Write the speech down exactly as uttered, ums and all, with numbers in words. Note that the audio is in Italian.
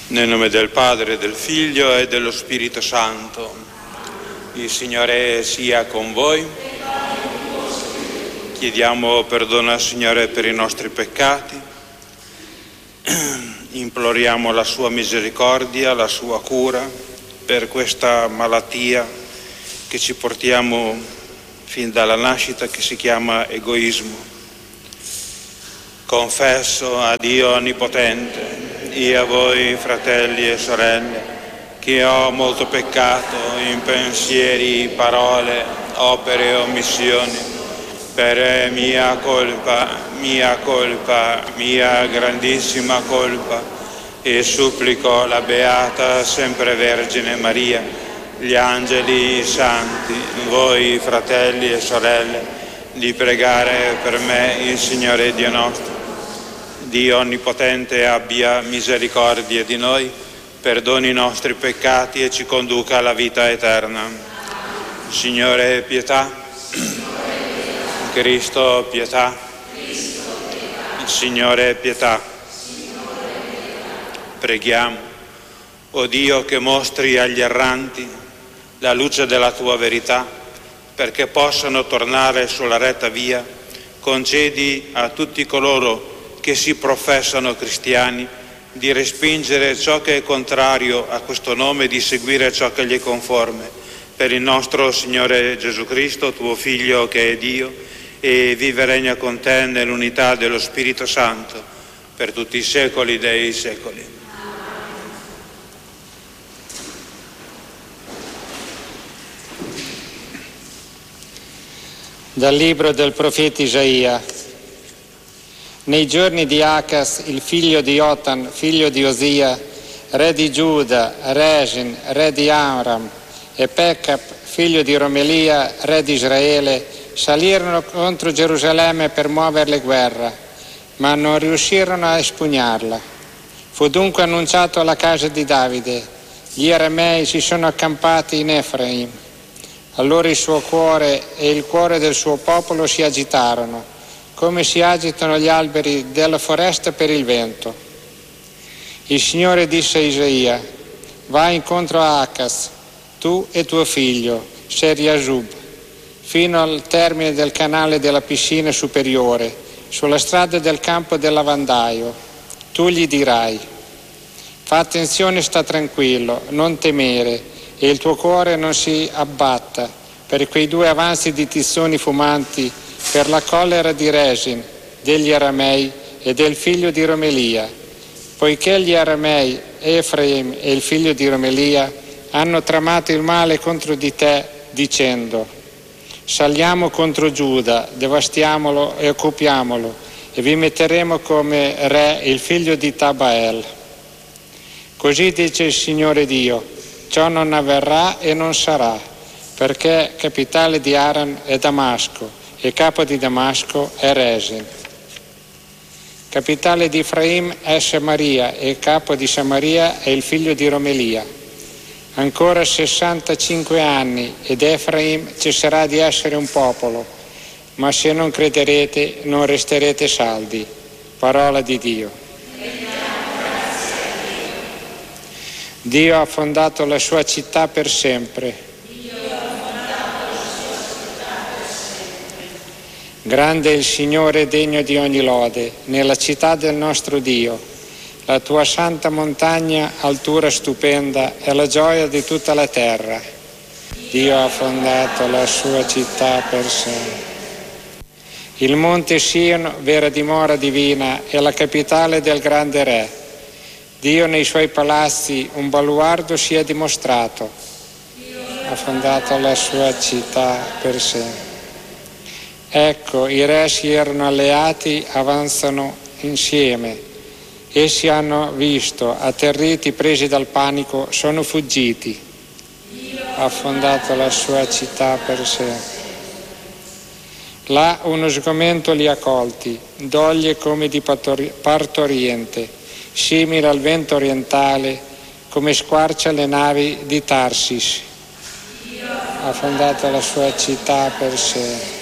Nel nome del Padre, del Figlio e dello Spirito Santo. Il Signore sia con voi. Chiediamo perdono al Signore per i nostri peccati. Imploriamo la sua misericordia, la sua cura per questa malattia che ci portiamo fin dalla nascita, che si chiama egoismo. Confesso a Dio Onnipotente e a voi, fratelli e sorelle, che ho molto peccato in pensieri, parole, opere e omissioni, per mia colpa, mia colpa, mia grandissima colpa, e supplico la Beata Sempre Vergine Maria, gli angeli santi, voi, fratelli e sorelle, di pregare per me il Signore Dio nostro. Dio Onnipotente abbia misericordia di noi, perdoni i nostri peccati e ci conduca alla vita eterna. Signore, pietà. Cristo, pietà. Signore, pietà. Preghiamo. O Dio, che mostri agli erranti la luce della tua verità, perché possano tornare sulla retta via, concedi a tutti coloro che si professano cristiani di respingere ciò che è contrario a questo nome e di seguire ciò che gli è conforme. Per il nostro Signore Gesù Cristo, tuo Figlio, che è Dio, e vive e regna con te nell'unità dello Spirito Santo, per tutti i secoli dei secoli. Dal libro del profeta Isaia. Nei giorni di Acas, il figlio di Jotam, figlio di Osia, re di Giuda, Rezin, re di Amram, e Pekap, figlio di Romelia, re di Israele, salirono contro Gerusalemme per muoverle guerra, ma non riuscirono a espugnarla. Fu dunque annunciato alla casa di Davide: gli aramei si sono accampati in Efraim. Allora il suo cuore e il cuore del suo popolo si agitarono, come si agitano gli alberi della foresta per il vento. Il Signore disse a Isaia: vai incontro a Acas, tu e tuo figlio, Ser-Yashub, fino al termine del canale della piscina superiore, sulla strada del campo del lavandaio. Tu gli dirai: fa attenzione, sta tranquillo, non temere, e il tuo cuore non si abbatta per quei due avanzi di tizzoni fumanti, per la collera di Rezin, degli aramei e del figlio di Romelia, poiché gli aramei, Efraim e il figlio di Romelia, hanno tramato il male contro di te, dicendo: saliamo contro Giuda, devastiamolo e occupiamolo, e vi metteremo come re il figlio di Tabael. Così dice il Signore Dio: ciò non avverrà e non sarà, perché capitale di Aram è Damasco, e capo di Damasco è Rezin. Capitale di Efraim è Samaria, e capo di Samaria è il figlio di Romelia. Ancora sessantacinque anni ed Efraim cesserà di essere un popolo, ma se non crederete non resterete saldi. Parola di Dio. Dio ha fondato la sua città per sempre. Grande è il Signore, degno di ogni lode, nella città del nostro Dio. La tua santa montagna, altura stupenda, è la gioia di tutta la terra. Dio ha fondato la sua città per sempre. Il monte Sion, vera dimora divina, è la capitale del grande Re. Dio nei suoi palazzi un baluardo si è dimostrato. Ha fondato la sua città per sempre. Ecco, i re si erano alleati, avanzano insieme. Essi hanno visto, atterriti, presi dal panico, sono fuggiti. Ha fondato la sua città per sempre. Là uno sgomento li ha colti, doglie come di partoriente, simile al vento orientale, come squarcia le navi di Tarsis. Ha fondato la sua città per sempre.